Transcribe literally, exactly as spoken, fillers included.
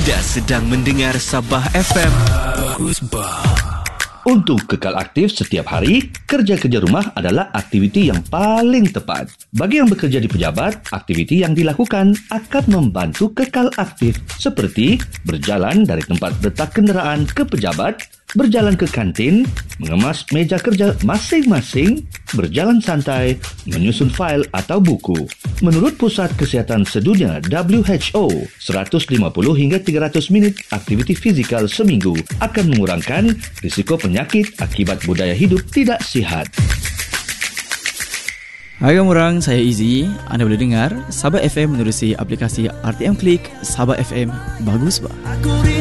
Anda sedang mendengar Sabah F M. Bagus bah. Untuk kekal aktif setiap hari, kerja-kerja rumah adalah aktiviti yang paling tepat. Bagi yang bekerja di pejabat, aktiviti yang dilakukan akan membantu kekal aktif seperti berjalan dari tempat letak kenderaan ke pejabat, berjalan ke kantin, mengemas meja kerja masing-masing, berjalan santai, menyusun fail atau buku. Menurut Pusat Kesihatan Sedunia W H O, seratus lima puluh hingga tiga ratus minit aktiviti fizikal seminggu akan mengurangkan risiko penyakit akibat budaya hidup tidak sihat. Hai kamu orang, saya Izzy. Anda boleh dengar Sabah F M menerusi aplikasi R T M Klik. Sabah F M, bagus bah.